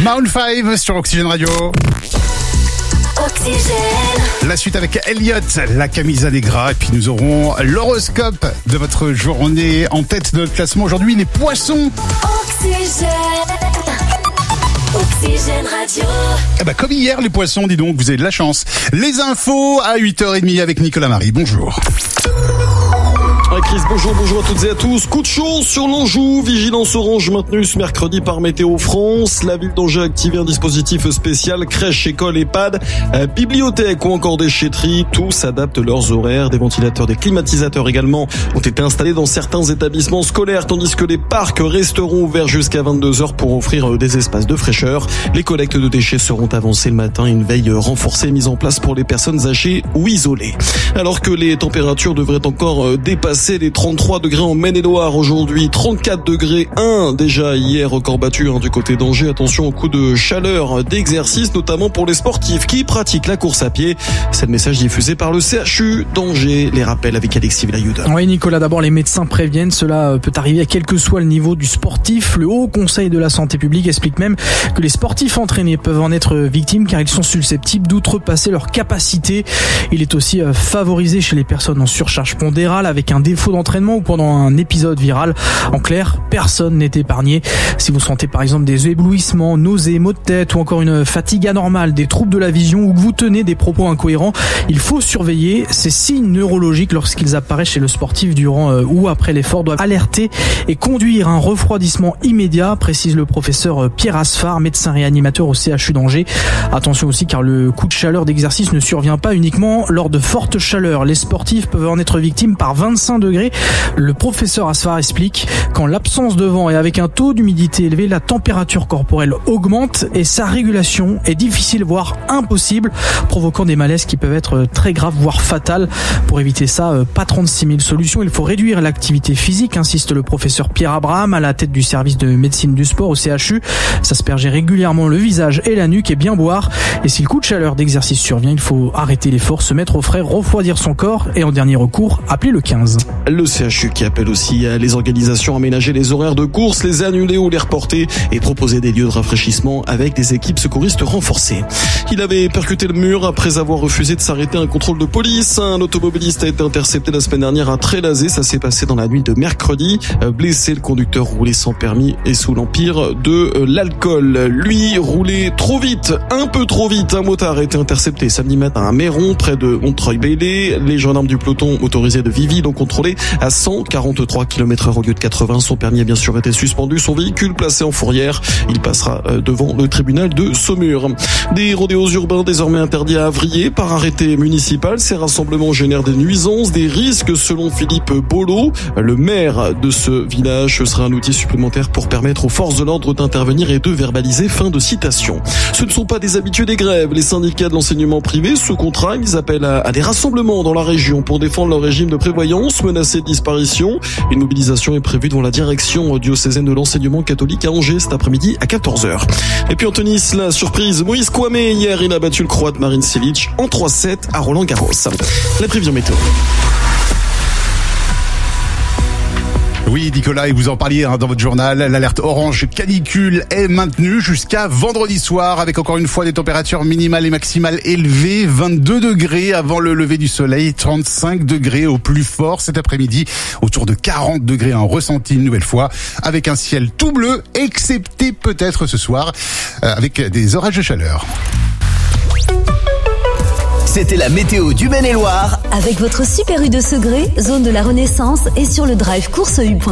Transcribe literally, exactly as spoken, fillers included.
Maroon cinq sur Oxygène Radio. Oxygène. La suite avec Elliot, la camisa des gras. Et puis nous aurons l'horoscope de votre journée. En tête de notre classement aujourd'hui, les poissons. Oxygène. Oxygène Radio. Eh ben, comme hier, les poissons, dis donc, vous avez de la chance. Les infos à huit heures trente avec Nicolas Marie. Bonjour. Ah, Chris, bonjour, bonjour à toutes et à tous. Coup de chaud sur l'Anjou, vigilance orange maintenue ce mercredi par Météo France. La ville d'Angers a activé un dispositif spécial, crèche, école, EHPAD, euh, bibliothèque ou encore déchetterie. Tous adaptent leurs horaires. Des ventilateurs, des climatisateurs également ont été installés dans certains établissements scolaires, tandis que les parcs resteront ouverts jusqu'à vingt-deux heures pour offrir des espaces de fraîcheur. Les collectes de déchets seront avancées le matin. Une veille renforcée mise en place pour les personnes âgées ou isolées. Alors que les températures devraient encore dépasser les trente-trois degrés en Maine-et-Loire aujourd'hui, trente-quatre degrés un déjà hier, record battu hein, du côté d'Angers. Attention au coup de chaleur d'exercice, notamment pour les sportifs qui pratiquent la course à pied. C'est le message diffusé par le C H U d'Angers. Les rappels avec Alexis Villayoud. Oui Nicolas, d'abord les médecins préviennent, cela peut arriver quel que soit le niveau du sportif. Le Haut Conseil de la Santé publique explique même que les sportifs entraînés peuvent en être victimes car ils sont susceptibles d'outrepasser leur capacité. Il est aussi favorisé chez les personnes en surcharge pondérale avec un défaut d'entraînement ou pendant un épisode viral. En clair, personne n'est épargné. Si vous sentez par exemple des éblouissements, nausées, maux de tête ou encore une fatigue anormale, des troubles de la vision ou que vous tenez des propos incohérents, il faut surveiller. Ces signes neurologiques lorsqu'ils apparaissent chez le sportif durant euh, ou après l'effort doivent alerter et conduire à un refroidissement immédiat, précise le professeur Pierre Asfar, médecin réanimateur au C H U d'Angers. Attention aussi car le coup de chaleur d'exercice ne survient pas uniquement lors de fortes chaleurs. Les sportifs peuvent en être victimes par vingt-cinq degrés. Le professeur Asfar explique qu'en l'absence de vent et avec un taux d'humidité élevé, la température corporelle augmente et sa régulation est difficile voire impossible, provoquant des malaises qui peuvent être très graves voire fatales. Pour éviter ça, pas trente-six mille solutions, il faut réduire l'activité physique, insiste le professeur Pierre Abraham à la tête du service de médecine du sport au C H U. S'asperger régulièrement le visage et la nuque et bien boire. Et si le coup de chaleur d'exercice survient, il faut arrêter l'effort, se mettre au frais, refroidir son corps et en dernier recours, appeler le quinze. Le C H U qui appelle aussi les organisations à aménager les horaires de course, les annuler ou les reporter et proposer des lieux de rafraîchissement avec des équipes secouristes renforcées. Il avait percuté le mur après avoir refusé de s'arrêter à un contrôle de police. Un automobiliste a été intercepté la semaine dernière à Trélazé. Ça s'est passé dans la nuit de mercredi. Blessé, le conducteur roulait sans permis et sous l'empire de l'alcool. Lui roulait trop vite, un peu trop vite. Un motard a été intercepté samedi matin à Méron, près de Montreuil-Belley. Les gendarmes du peloton motorisé de Vivi l'ont contrôlé à cent quarante-trois kilomètres heure au lieu de quatre-vingts. Son permis a bien sûr été suspendu, son véhicule placé en fourrière. Il passera devant le tribunal de Saumur. Des rodéos urbains désormais interdits à Avrier par arrêté municipal. Ces rassemblements génèrent des nuisances, des risques selon Philippe Bolo, le maire de ce village. Ce sera un outil supplémentaire pour permettre aux forces de l'ordre d'intervenir et de verbaliser. Fin de citation. Ce ne sont pas des habitués des grèves. Les syndicats de l'enseignement privé sous contrat, ils appellent à, à des rassemblements dans la région pour défendre leur régime de prévoyance menacé de disparition. Une mobilisation est prévue devant la direction diocésaine de l'enseignement catholique à Angers cet après-midi à quatorze heures. Et puis en tennis, la surprise, Moïse Kouame hier, il a battu le Croate Marin Cilic en trois sept à Roland-Garros. La prévision météo. Oui, Nicolas, et vous en parliez hein, dans votre journal, l'alerte orange canicule est maintenue jusqu'à vendredi soir avec encore une fois des températures minimales et maximales élevées, vingt-deux degrés avant le lever du soleil, trente-cinq degrés au plus fort cet après-midi, autour de quarante degrés en ressenti une nouvelle fois, avec un ciel tout bleu, excepté peut-être ce soir, euh, avec des orages de chaleur. C'était la météo du Maine-et-Loire avec votre Super U de Segré, zone de la Renaissance et sur le drive course u point com.